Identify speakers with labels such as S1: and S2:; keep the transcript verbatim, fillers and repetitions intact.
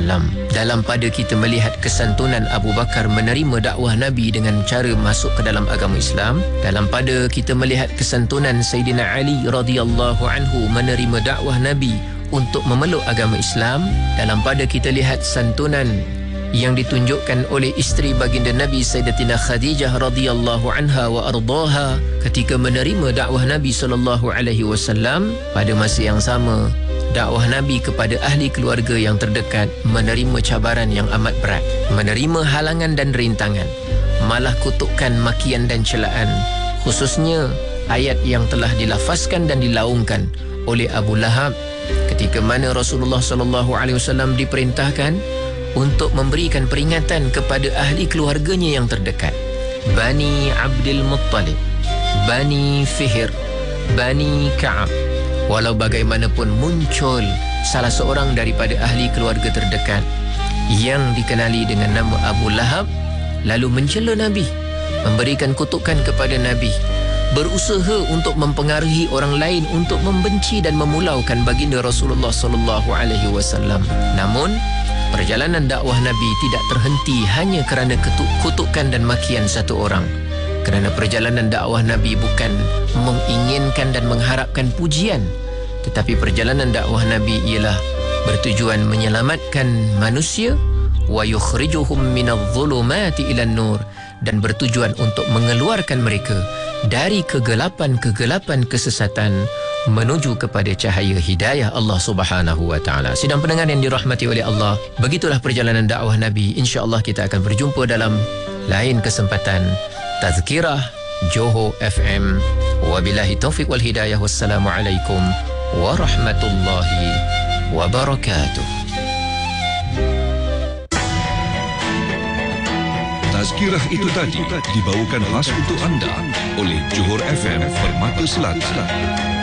S1: wasallam. Dalam pada kita melihat kesantunan Abu Bakar menerima dakwah Nabi dengan cara masuk ke dalam agama Islam. Dalam pada kita melihat kesantunan Sayyidina Ali radhiyallahu anhu menerima dakwah Nabi untuk memeluk agama Islam. Dalam pada kita lihat santunan yang ditunjukkan oleh isteri baginda Nabi Sayyidatina Khadijah radhiyallahu anha wa ardaha ketika menerima dakwah Nabi sallallahu alaihi wasallam. Pada masa yang sama, dakwah Nabi kepada ahli keluarga yang terdekat menerima cabaran yang amat berat, menerima halangan dan rintangan, malah kutukan, makian dan celaan, khususnya ayat yang telah dilafazkan dan dilaungkan oleh Abu Lahab ketika mana Rasulullah sallallahu alaihi wasallam diperintahkan untuk memberikan peringatan kepada ahli keluarganya yang terdekat, Bani Abdul Muttalib, Bani Fihr, Bani Ka'ab. Walau bagaimanapun muncul salah seorang daripada ahli keluarga terdekat yang dikenali dengan nama Abu Lahab, lalu mencela Nabi, memberikan kutukan kepada Nabi, berusaha untuk mempengaruhi orang lain untuk membenci dan memulaukan baginda Rasulullah sallallahu alaihi wasallam. Namun perjalanan dakwah Nabi tidak terhenti hanya kerana kutukan dan makian satu orang. Kerana perjalanan dakwah Nabi bukan menginginkan dan mengharapkan pujian, tetapi perjalanan dakwah Nabi ialah bertujuan menyelamatkan manusia, wa yukhrijuhum minadh-dhulumati ilan nur, dan bertujuan untuk mengeluarkan mereka dari kegelapan-kegelapan kesesatan menuju kepada cahaya hidayah Allah Subhanahu wa taala. Sidang pendengar yang dirahmati oleh Allah, begitulah perjalanan dakwah Nabi. Insya-Allah kita akan berjumpa dalam lain kesempatan. Tazkirah Johor F M. Wabillahi taufiq wal hidayah. Wassalamualaikum warahmatullahi wabarakatuh.
S2: Tazkirah itu tadi dibawakan khas untuk anda oleh Johor F M Permata Selatan.